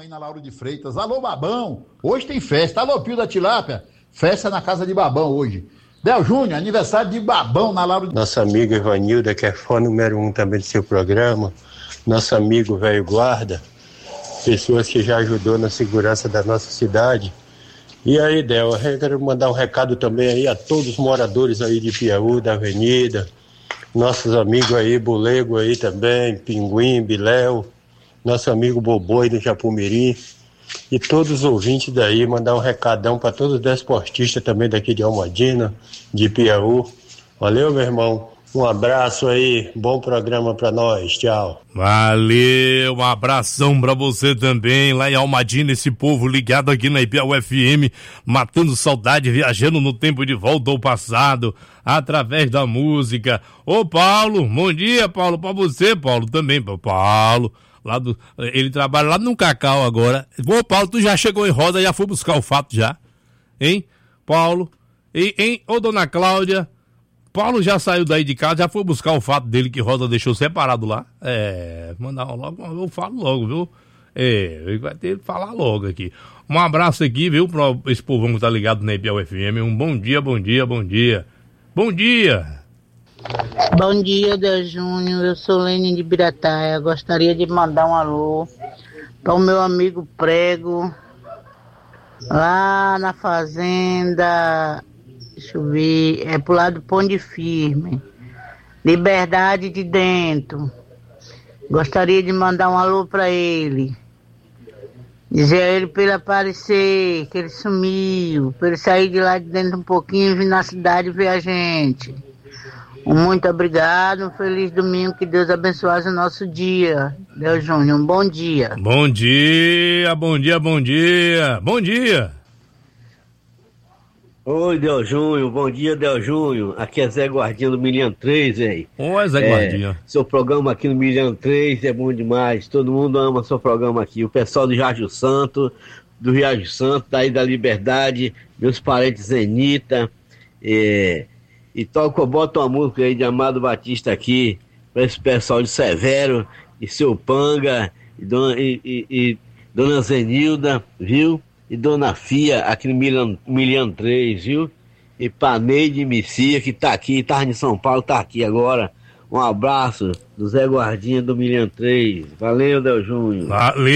aí na Lauro de Freitas. Alô, Babão, hoje tem festa. Alô, Pio da Tilápia, festa na casa de Babão hoje. Del Júnior, aniversário de Babão na Lauro de... Nosso amigo Ivanilda, que é fã número 1 também do seu programa. Nosso amigo Velho Guarda. Pessoas que já ajudou na segurança da nossa cidade. E aí, Del, eu quero mandar um recado também aí a todos os moradores aí de Piauí, da Avenida. Nossos amigos aí, Bulego aí também, Pinguim, Biléu. Nosso amigo Boboi do Japumirim. E todos os ouvintes daí, mandar um recadão para todos os desportistas também daqui de Almadina, de Piauí. Valeu, meu irmão. Um abraço aí, bom programa pra nós, tchau. Valeu, um abração pra você também, lá em Almadina, esse povo ligado aqui na Piauí FM, matando saudade, viajando no tempo de volta ao passado, através da música. Ô Paulo, bom dia, Paulo, pra você, Paulo, também, Paulo, ele trabalha lá no Cacau agora. Ô Paulo, tu já chegou em Rosa, já foi buscar o fato já, hein, Paulo, hein, ô dona Cláudia, Paulo já saiu daí de casa, já foi buscar o fato dele que Rosa deixou separado lá. Mandar logo, eu falo logo, viu? Ele vai ter que falar logo aqui. Um abraço aqui, viu, pra esse povão que tá ligado na Piauí FM. Um bom dia, bom dia, bom dia. Bom dia! Bom dia, Del Júnior. Eu sou Lene de Birataia. Gostaria de mandar um alô para o meu amigo Prego, lá na fazenda. Deixa eu ver, é pro lado do Ponte Firme, Liberdade de Dentro. Gostaria de mandar um alô pra ele, dizer a ele pra ele aparecer, que ele sumiu, pra ele sair de lá de dentro um pouquinho e vir na cidade ver a gente. Muito obrigado, um feliz domingo, que Deus abençoe o nosso dia. Del Júnior, um bom dia. Bom dia, bom dia, bom dia, bom dia. Oi, Del Júnior, bom dia, Del Júnior. Aqui é Zé Guardinha do Milhão 3, hein? Oi, Zé Guardinha. Seu programa aqui no Milhão 3 é bom demais. Todo mundo ama seu programa aqui. O pessoal do Riacho Santo, daí da Liberdade, meus parentes Zenita. E bota uma música aí de Amado Batista aqui, para esse pessoal de Severo, e seu Panga, e Dona Zenilda, viu? E Dona Fia, aqui no Milhão 3, viu? E Paneide Messia, que tá aqui, tava em São Paulo, tá aqui agora. Um abraço do Zé Guardinha do Milhão 3. Valeu, Del Júnior.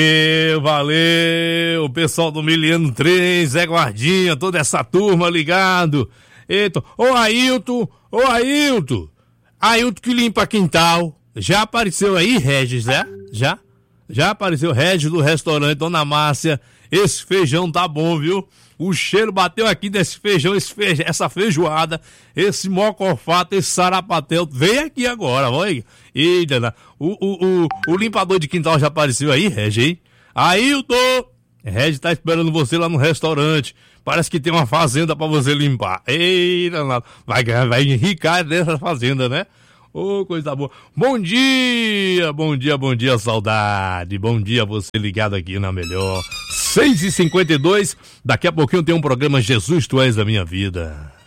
Valeu, pessoal do Milhão 3, Zé Guardinha, toda essa turma ligado. Eita, Ailton, Ailton que limpa quintal. Já apareceu aí, Regis, né? Já apareceu Regis do restaurante Dona Márcia. Esse feijão tá bom, viu? O cheiro bateu aqui desse feijão, essa feijoada, esse mocofato, esse sarapatel. Vem aqui agora, vai. Eita, o limpador de quintal já apareceu aí, Regis, hein? Ailton! Regis tá esperando você lá no restaurante. Parece que tem uma fazenda pra você limpar. Eita, vai enricar dessa fazenda, né? Ô, coisa boa. Bom dia, saudade. Bom dia, você ligado aqui na melhor. 6h52, daqui a pouquinho tem um programa Jesus, Tu És a Minha Vida.